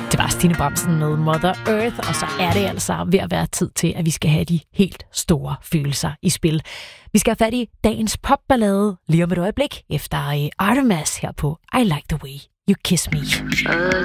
Det var Stine Bramsen med Mother Earth, og så er det altså ved at være tid til, at vi skal have de helt store følelser i spil. Vi skal have fat i dagens popballade lige om et øjeblik efter Artemis her på I Like The Way You Kiss Me.